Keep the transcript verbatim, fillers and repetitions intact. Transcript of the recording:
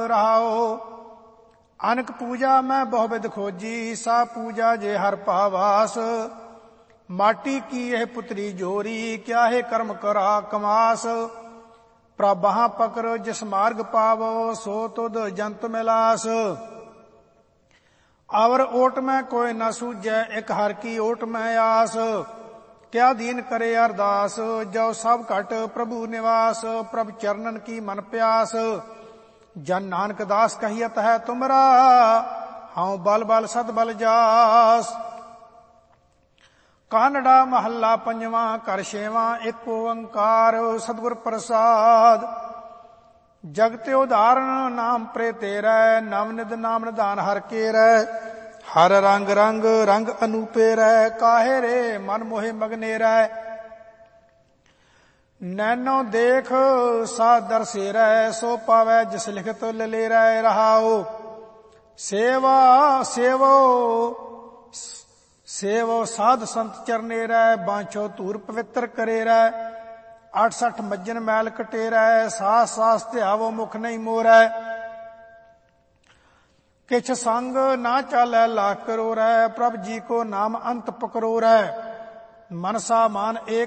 ਰਹਾਓ। ਅਨਕ ਪੂਜਾ ਮੈਂ ਬਹੁ ਬਿਧ ਖੋਜੀ, ਸਾ ਪੂਜਾ ਜੇ ਹਰ ਪਾਵਾਸ। ਮਾਟੀ ਕੀ ਇਹ ਪੁਤਰੀ ਜੋਰੀ, ਕਿਆ ਹੈ ਕਰਮ ਕਰਾ ਕਮਾਸ। ਪ੍ਰਭਾਂ ਪਕਰ ਜਿਸ ਮਾਰਗ ਪਾਵੋ, ਸੋ ਤੁਧ ਜੰਤ ਮਿਲਾਸ। ਅਵਰ ਓਟ ਮੈਂ ਕੋਈ ਨਾ ਸੂਝੈ, ਇੱਕ ਹਰ ਕੀ ਓਟ ਮੈਂ ਆਸ। ਕਿਆ ਦੀਨ ਕਰੇ ਅਰਦਾਸ, ਜੋ ਸਭ ਘਟ ਪ੍ਰਭੂ ਨਿਵਾਸ। ਪ੍ਰਭ ਚਰਨਨ ਕੀ ਮਨ ਪਿਆਸ, ਜਨ ਨਾਨਕ ਦਾਸ ਕਹੀਅਤ ਹੈ ਤੁਮਰਾ। ਹਉ ਬਲ ਬਲ ਸਦ ਬਲ ਜਾਸ। ਕਾਨੜਾ ਮਹੱਲਾ ਪੰਜਵਾਂ, ਘਰ ਛੇਵਾਂ। ਇੱਕ ਓੰਕਾਰ ਸਤਿਗੁਰ ਪ੍ਰਸਾਦ। ਜਗਤ ਉਦਾਹਰਣ ਨਾਮ ਪ੍ਰੇ ਤੇਰੈ, ਨਵ ਨਿਧ ਨਾਮ ਨਿਧਾਨ ਹਰ ਕੇਰੈ। ਹਰ ਰੰਗ ਰੰਗ ਰੰਗ ਅਨੂਪੇ ਰਹਿ, ਕਾਹੇ ਰੇ ਮਨ ਮੋਹਿ ਮਗਨੇ ਰਹਿ। ਨੈਨੋ ਦੇਖ ਸਾ ਦਰਸੇਰੈ, ਸੋ ਪਾਵੈ ਜਿਸ ਲਿਖਤ ਲਲੇਰੈ। ਰਹਾਉ ਸੇਵਾ ਸੇਵੋ ਸੇਵੋ ਸਾਧ ਸੰਤ ਚਰਨੇ ਰਹਿ, ਬਾਂਛੋ ਧੂਰ ਪਵਿੱਤਰ ਕਰੇ ਰਹਿ। ਅੱਠ ਸੱਠ ਮੱਜਨ ਮੈਲ ਕਟੇਰੈ, ਸਾਸ ਸਾਸ ਧਿਆਵੋ ਮੁਖ ਨਹੀਂ ਮੋਰੈ। ਕਿਛ ਸੰਗ ਨਾ ਚਾਲੈ ਲਾਖ ਕਰੋਰੈ, ਪ੍ਰਭ ਜੀ ਕੋ ਨਾਮ ਅੰਤ ਪਕਰੋਰੈ। ਮਨਸਾ ਮਾਨ ਏਕ